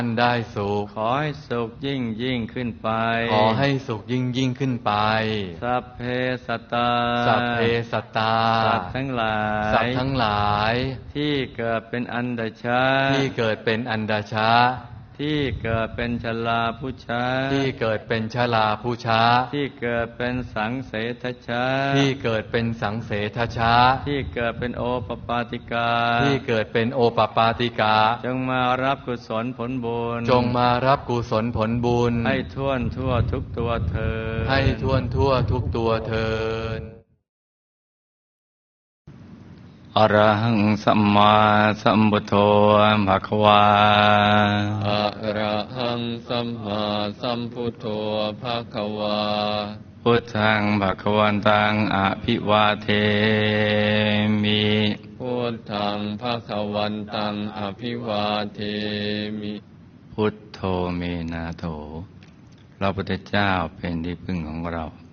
ได้สุขขอให้สุขยิ่งยิ่งขึ้นไปขอให้สุขยิ่งยิ่งขึ้นไปสัพเพสัตตาสัพเพสัตตาสัตว์ทั้งหลายสัตว์ทั้งหลายที่เกิดเป็นอันดชะที่เกิดเป็นอันดชะที่เกิดเป็นชลาพุชะที่เกิดเป็นชลาพุชะที่เกิดเป็นสังเสทชะที่เกิดเป็นสังเสทชะที่เกิดเป็นโอปปาติกาที่เกิดเป็นโอปปาติกาจงมารับกุศลผลบุญจงมารับกุศลผลบุญให้ทั่วทั่วทุกตัวเถิดให้ทั่วทั่วทุกตัวเถิดอรหังสัมมาสัมพุทโธภะคะวาอะระหังสัมมาสัมพุทโธภะคะวาพุทธังภะคะวันตังอภิวาเทมิพุทธังภะคะวันตังอภิวาเทมิพุทโธเมนาโถพระพุทธเจ้าเป็นที่พึ่งของเรา